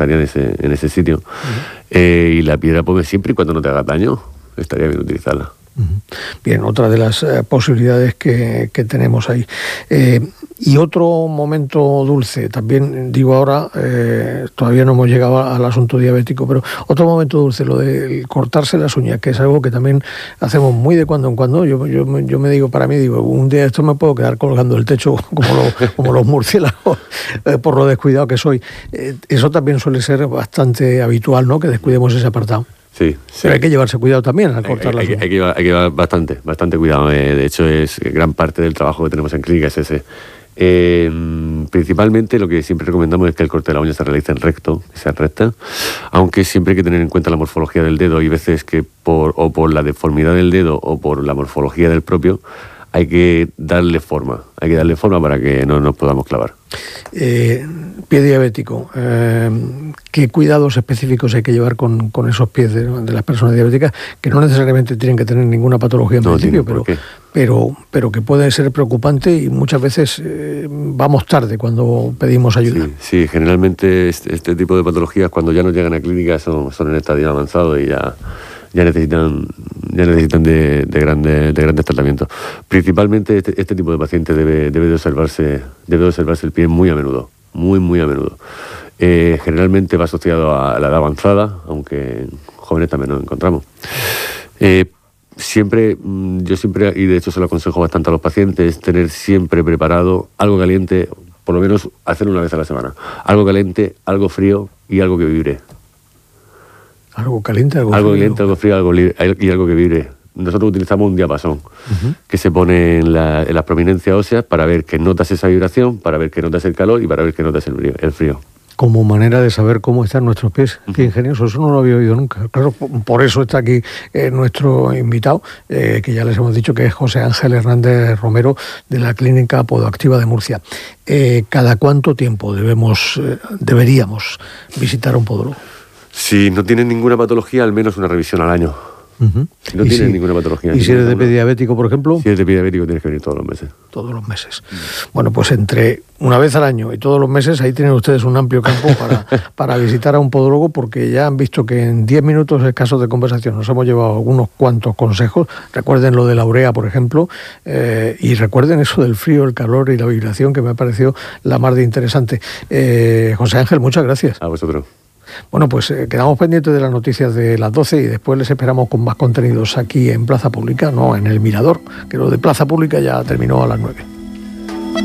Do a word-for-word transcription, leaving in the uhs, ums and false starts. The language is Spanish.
necesaria en ese, en ese sitio. Uh-huh. Eh, y la piedra, pues siempre y cuando no te haga daño, estaría bien utilizarla. Bien, otra de las eh, posibilidades que, que tenemos ahí. Eh, y otro momento dulce, también digo ahora, eh, todavía no hemos llegado al asunto diabético, pero otro momento dulce, lo de cortarse las uñas, que es algo que también hacemos muy de cuando en cuando. Yo, yo, yo me digo, para mí, digo, un día esto me puedo quedar colgando el techo como, lo, como los murciélagos, eh, por lo descuidado que soy. Eh, eso también suele ser bastante habitual, ¿no?, que descuidemos ese apartado. Sí, sí. Pero hay que llevarse cuidado también al cortar las uñas. Hay, hay, que llevar, hay que llevar bastante, bastante cuidado. Eh, de hecho, es gran parte del trabajo que tenemos en clínica es ese. Eh, principalmente lo que siempre recomendamos es que el corte de la uña se realice en recto, que sea recta, aunque siempre hay que tener en cuenta la morfología del dedo. Hay veces que por, o por la deformidad del dedo o por la morfología del propio, hay que darle forma, hay que darle forma para que no nos podamos clavar. Eh, pie diabético, eh, ¿qué cuidados específicos hay que llevar con, con esos pies de, de las personas diabéticas, que no necesariamente tienen que tener ninguna patología en no principio, pero, pero, pero que puede ser preocupante y muchas veces eh, vamos tarde cuando pedimos ayuda? Sí, sí, generalmente este, este tipo de patologías cuando ya nos llegan a clínica son, son en estadio avanzado y ya... ya necesitan ya necesitan de, de grandes de grandes tratamientos. Principalmente este, este tipo de paciente debe debe de observarse debe de observarse el pie muy a menudo, muy muy a menudo. Eh, generalmente va asociado a la edad avanzada, aunque jóvenes también nos encontramos. Eh, siempre yo siempre y de hecho se lo aconsejo bastante a los pacientes, tener siempre preparado algo caliente, por lo menos hacerlo una vez a la semana. Algo caliente, algo frío y algo que vibre. Algo caliente, algo, algo frío. caliente, algo frío, algo li- y algo que vibre. Nosotros utilizamos un diapasón uh-huh. que se pone en, la, en las prominencias óseas para ver que notas esa vibración, para ver que notas el calor y para ver que notas el frío. El frío. Como manera de saber cómo están nuestros pies. Uh-huh. Qué ingenioso, eso no lo había oído nunca. Claro, por eso está aquí eh, nuestro invitado, eh, que ya les hemos dicho que es José Ángel Hernández Romero, de la Clínica Podoactiva de Murcia. Eh, ¿Cada cuánto tiempo debemos, eh, deberíamos visitar a un podólogo? Si no tienen ninguna patología, al menos una revisión al año. Uh-huh. Si no tienen si, ninguna patología. ¿Y si eres de pie diabético, por ejemplo? Si eres de pie diabético, tienes que venir todos los meses. Todos los meses. Uh-huh. Bueno, pues entre una vez al año y todos los meses, ahí tienen ustedes un amplio campo para, para visitar a un podólogo, porque ya han visto que en diez minutos escasos de conversación nos hemos llevado algunos cuantos consejos. Recuerden lo de la urea, por ejemplo, eh, y recuerden eso del frío, el calor y la vibración, que me ha parecido la más de interesante. Eh, José Ángel, muchas gracias. A vosotros. Bueno, pues eh, quedamos pendientes de las noticias de las doce y después les esperamos con más contenidos aquí en Plaza Pública, no en el Mirador, que lo de Plaza Pública ya terminó a las nueve.